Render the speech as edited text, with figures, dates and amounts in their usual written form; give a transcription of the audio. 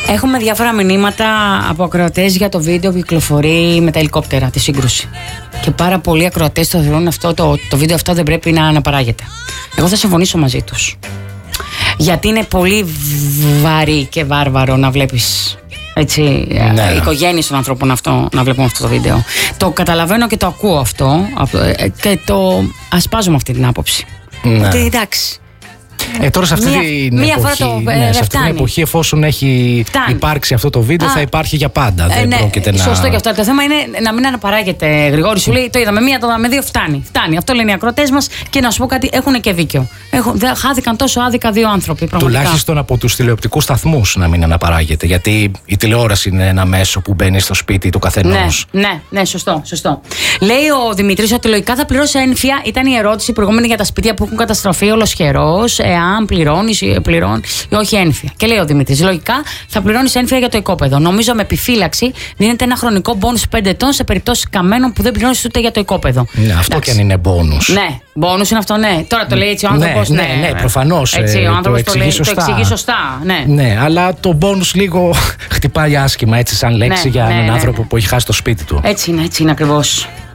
Έχουμε διάφορα μηνύματα από ακροατές για το βίντεο που κυκλοφορεί με τα ελικόπτερα, τη σύγκρουση. Και πάρα πολλοί ακροατές το θεωρούν αυτό, το βίντεο αυτό δεν πρέπει να αναπαράγεται. Εγώ θα συμφωνήσω μαζί τους. Γιατί είναι πολύ βαρύ και βάρβαρο να βλέπεις οικογένειες των ανθρώπων αυτό, να βλέπουμε αυτό το βίντεο. Το καταλαβαίνω και το ακούω αυτό και το ασπάζω με αυτή την άποψη. Ότι εντάξει. Τώρα σε αυτή την εποχή, εφόσον έχει υπάρξει αυτό το βίντεο, θα υπάρχει για πάντα. Δεν πρόκειται να. Σωστό και αυτό. Το θέμα είναι να μην αναπαράγεται, Γρηγόρη. Σου λέει το είδαμε μία, το είδαμε δύο, φτάνει. Αυτό λένε οι ακροατές μας και να σου πω κάτι, έχουν και δίκιο. Χάθηκαν τόσο άδικα δύο άνθρωποι. Πραγματικά. Τουλάχιστον από τους τηλεοπτικούς σταθμούς να μην αναπαράγεται. Γιατί η τηλεόραση είναι ένα μέσο που μπαίνει στο σπίτι του καθενός. Ναι, σωστό. Λέει ο Δημήτρης ότι λογικά θα πληρώσει ένφια. Ήταν η ερώτηση προηγούμενη για τα σπίτια που έχουν καταστραφεί ολοσχερός. Αν πληρώνει ή όχι ένφια. Και λέει ο Δημήτρης, λογικά θα πληρώνει ένφια για το οικόπεδο. Νομίζω με επιφύλαξη δίνεται ένα χρονικό μπόνους 5 ετών σε περιπτώσεις καμένων που δεν πληρώνει ούτε για το οικόπεδο. Ναι, αυτό και αν είναι μπόνους. Ναι, μπόνους είναι αυτό, ναι. Τώρα το λέει έτσι ο άνθρωπος. Ναι, προφανώς. Ο άνθρωπος το εξηγεί σωστά. Ναι, αλλά το μπόνους λίγο χτυπάει άσχημα έτσι σαν λέξη για έναν άνθρωπο που έχει χάσει το σπίτι του. Έτσι είναι ακριβώς.